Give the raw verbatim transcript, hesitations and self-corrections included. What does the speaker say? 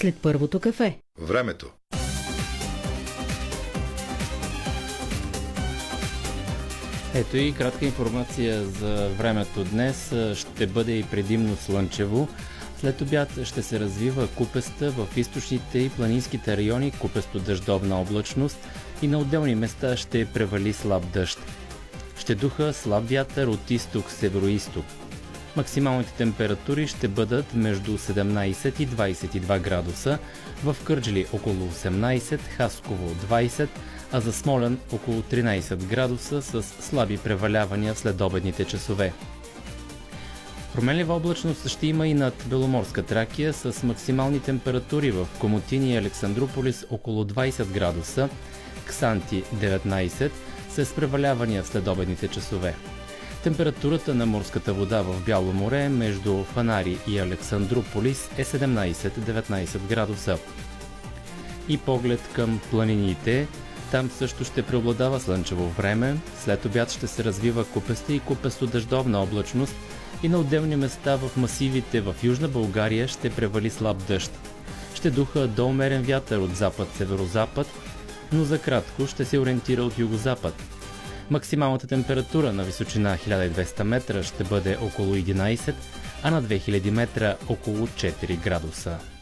след първото кафе. Времето. Ето и кратка информация за времето днес. Ще бъде и предимно слънчево. След обяд ще се развива купеста в източните и планинските райони, купесто дъждовна облачност и на отделни места ще превали слаб дъжд. Ще духа слаб вятър от изток-североизток. Максималните температури ще бъдат между седемнайсет и двайсет и два градуса, в Кърджали около осемнайсет, Хасково двайсет, а за Смолян около тринайсет градуса с слаби превалявания в следобедните часове. Променлива облачност ще има и над Беломорска Тракия с максимални температури в Комотини и Александруполис около двайсет градуса, Ксанти деветнайсет, с превалявания в следобедните часове. Температурата на морската вода в Бяло море между Фанари и Александруполис е седемнайсет-деветнайсет градуса. И поглед към планините. Там също ще преобладава слънчево време, след обяд ще се развива купеста и купесто-дъждовна облачност и на отделни места в масивите в Южна България ще превали слаб дъжд. Ще духа до умерен вятър от запад-северозапад, но за кратко ще се ориентира от югозапад. Максималната температура на височина хиляда и двеста метра ще бъде около единайсет, а на две хиляди метра около четири градуса.